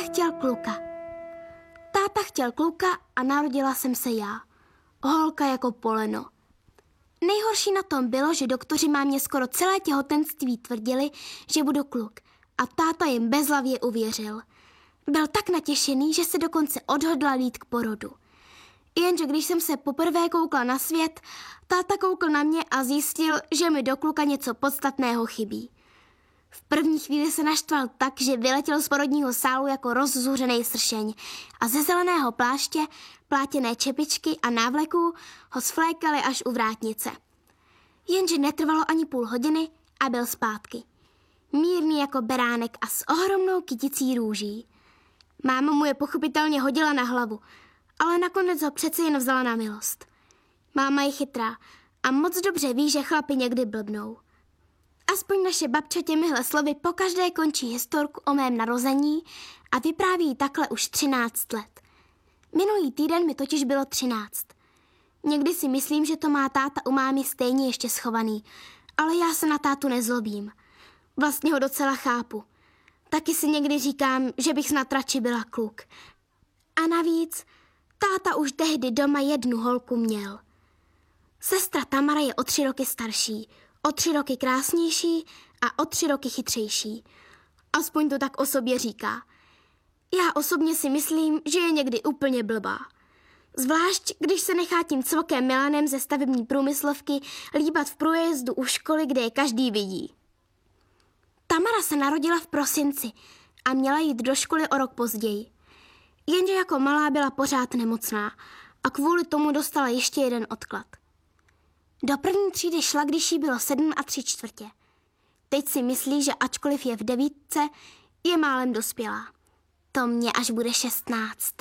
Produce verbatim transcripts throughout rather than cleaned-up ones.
chtěl kluka. Táta chtěl kluka a narodila jsem se já. Holka jako poleno. Nejhorší na tom bylo, že doktoři mámě skoro celé těhotenství tvrdili, že budu kluk. A táta jim bezhlavě uvěřil. Byl tak natěšený, že se dokonce odhodlal jít k porodu. Jenže když jsem se poprvé koukla na svět, táta koukl na mě a zjistil, že mi do kluka něco podstatného chybí. V první chvíli se naštval tak, že vyletěl z porodního sálu jako rozzuřený sršeň a ze zeleného pláště, plátěné čepičky a návleků ho svlékali až u vrátnice. Jenže netrvalo ani půl hodiny a byl zpátky. Mírný jako beránek a s ohromnou kyticí růží. Máma mu je pochopitelně hodila na hlavu, ale nakonec ho přece jen vzala na milost. Máma je chytrá a moc dobře ví, že chlapi někdy blbnou. Aspoň naše babča těmihle slovy pokaždé končí historku o mém narození a vypráví takhle už třináct let. Minulý týden mi totiž bylo třináct. Někdy si myslím, že to má táta u mámy stejně ještě schovaný, ale já se na tátu nezlobím. Vlastně ho docela chápu. Taky si někdy říkám, že bych snad radši byla kluk. A navíc, táta už tehdy doma jednu holku měl. Sestra Tamara je o tři roky starší, o tři roky krásnější a o tři roky chytřejší. Aspoň to tak o sobě říká. Já osobně si myslím, že je někdy úplně blbá. Zvlášť, když se nechá tím cvokem Milanem ze stavební průmyslovky líbat v průjezdu u školy, kde je každý vidí. Tamara se narodila v prosinci a měla jít do školy o rok později. Jenže jako malá byla pořád nemocná a kvůli tomu dostala ještě jeden odklad. Do první třídy šla, když jí bylo sedm a tři čtvrtě. Teď si myslí, že ačkoliv je v devítce, je málem dospělá. To mě až bude šestnáct.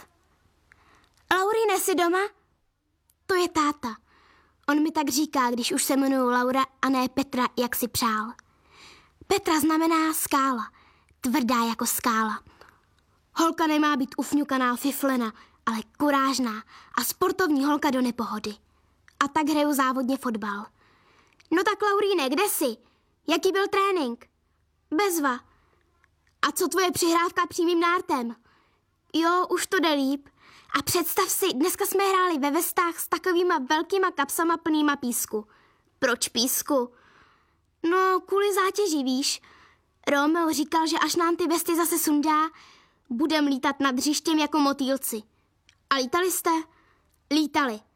Laurine, jsi doma? To je táta. On mi tak říká, když už se jmenuji Laura a ne Petra, jak si přál. Petra znamená skála, tvrdá jako skála. Holka nemá být ufňukaná fiflena, ale kurážná a sportovní holka do nepohody. A tak hraju závodně fotbal. No tak Lauríne, kde jsi? Jaký byl trénink? Bezva. A co tvoje přihrávka přímým nártem? Jo, už to jde líp. A představ si, dneska jsme hráli ve vestách s takovýma velkýma kapsama plnýma písku. Proč písku? No, kvůli zátěži, víš. Romeo říkal, že až nám ty vesty zase sundá, budem lítat nad hřištěm jako motýlci. A lítali jste? Lítali.